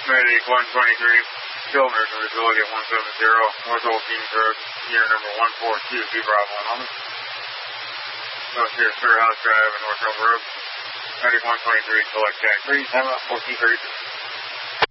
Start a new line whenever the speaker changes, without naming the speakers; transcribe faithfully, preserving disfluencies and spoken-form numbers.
Medic one twenty-three, still nursing facility at one seventy, North Old Kings Road, year number one four two two Bravo one. North here, Sir House Drive and North Elm Road. Medic one twenty-three, select tag three, fourteen thirty-two.